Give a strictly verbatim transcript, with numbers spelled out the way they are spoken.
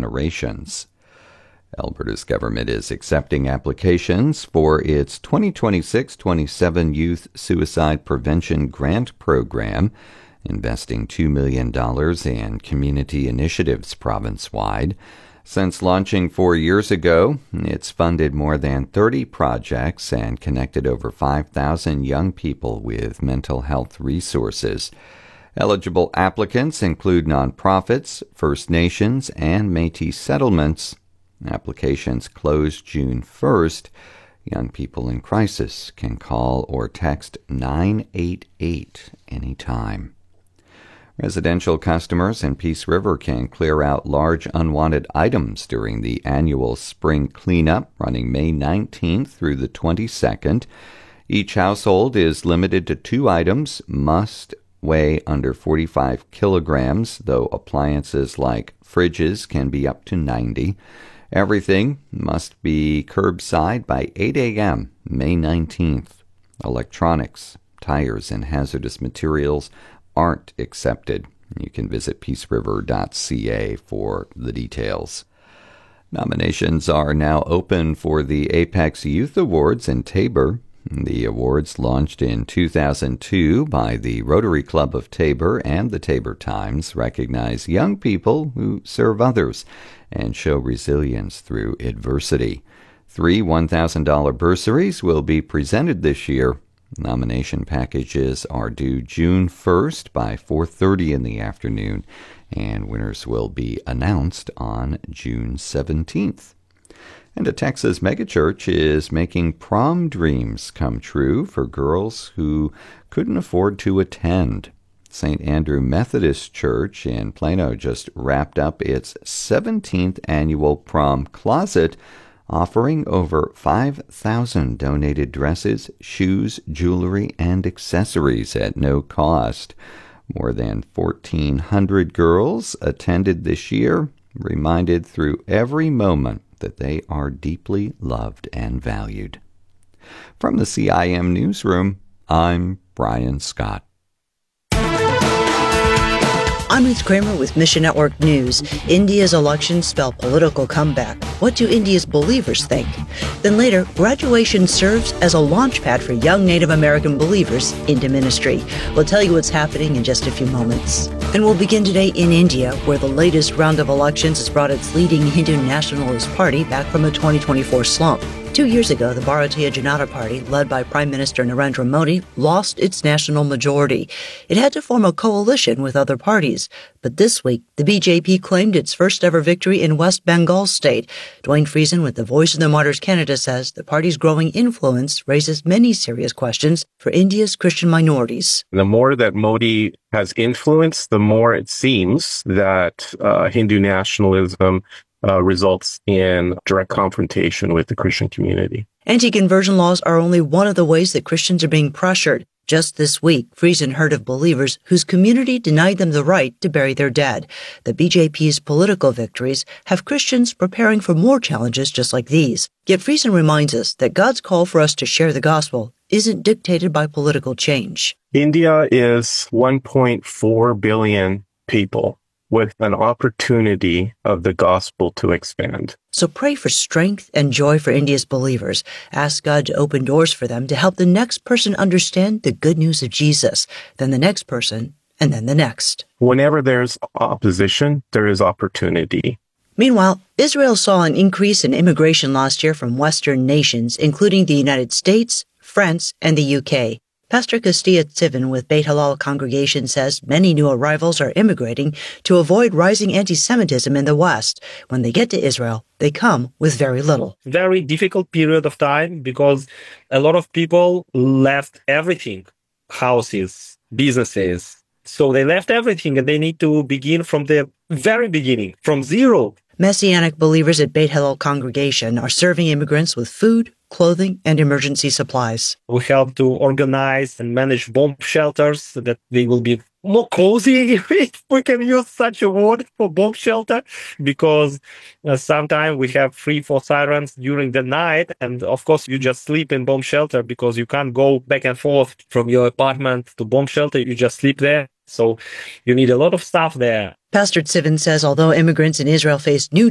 generations. Alberta's government is accepting applications for its twenty twenty-six twenty-seven Youth Suicide Prevention Grant Program, investing two million dollars in community initiatives province-wide. Since launching four years ago, it's funded more than thirty projects and connected over five thousand young people with mental health resources. Eligible applicants include nonprofits, First Nations, and Métis settlements. Applications close June first. Young people in crisis can call or text nine eight eight anytime. Residential customers in Peace River can clear out large unwanted items during the annual spring cleanup running May nineteenth through the twenty-second. Each household is limited to two items, must weigh under forty-five kilograms, though appliances like fridges can be up to ninety. Everything must be curbside by eight a.m. May nineteenth. Electronics, tires, and hazardous materials aren't accepted. You can visit peace river dot c a for the details. Nominations are now open for the Apex Youth Awards in Taber. The awards, launched in two thousand two by the Rotary Club of Taber and the Taber Times, recognize young people who serve others and show resilience through adversity. Three one thousand dollars bursaries will be presented this year. Nomination packages are due June first by four thirty in the afternoon, and winners will be announced on June seventeenth. And a Texas megachurch is making prom dreams come true for girls who couldn't afford to attend. Saint Andrew Methodist Church in Plano just wrapped up its seventeenth annual prom closet, offering over five thousand donated dresses, shoes, jewelry, and accessories at no cost. More than fourteen hundred girls attended this year, reminded through every moment that they are deeply loved and valued. From the C I M Newsroom, I'm Brian Scott. I'm Ruth Kramer with Mission Network News. India's elections spell political comeback. What do India's believers think? Then later, graduation serves as a launchpad for young Native American believers into ministry. We'll tell you what's happening in just a few moments. And we'll begin today in India, where the latest round of elections has brought its leading Hindu nationalist party back from a twenty twenty-four slump. Two years ago, the Bharatiya Janata Party, led by Prime Minister Narendra Modi, lost its national majority. It had to form a coalition with other parties. But this week, the B J P claimed its first-ever victory in West Bengal state. Dwayne Friesen with the Voice of the Martyrs Canada says the party's growing influence raises many serious questions for India's Christian minorities. The more that Modi has influence, the more it seems that uh, Hindu nationalism Uh, results in direct confrontation with the Christian community. Anti-conversion laws are only one of the ways that Christians are being pressured. Just this week, Friesen heard of believers whose community denied them the right to bury their dead. The B J P's political victories have Christians preparing for more challenges just like these. Yet Friesen reminds us that God's call for us to share the gospel isn't dictated by political change. India is one point four billion people, with an opportunity of the gospel to expand. So pray for strength and joy for India's believers. Ask God to open doors for them to help the next person understand the good news of Jesus, then the next person, and then the next. Whenever there's opposition, there is opportunity. Meanwhile, Israel saw an increase in immigration last year from Western nations, including the United States, France, and the U K. Pastor Castilla Tzivin with Beit Halal Congregation says many new arrivals are immigrating to avoid rising anti-Semitism in the West. When they get to Israel, they come with very little. Very difficult period of time because a lot of people left everything, houses, businesses. So they left everything and they need to begin from the very beginning, from zero. Messianic believers at Beit Hillel Congregation are serving immigrants with food, clothing, and emergency supplies. We help to organize and manage bomb shelters so that they will be more cozy, if we can use such a word for bomb shelter, because uh, sometimes we have three, four sirens during the night. And of course, you just sleep in bomb shelter because you can't go back and forth from your apartment to bomb shelter. You just sleep there. So you need a lot of stuff there. Pastor Tzivin says although immigrants in Israel face new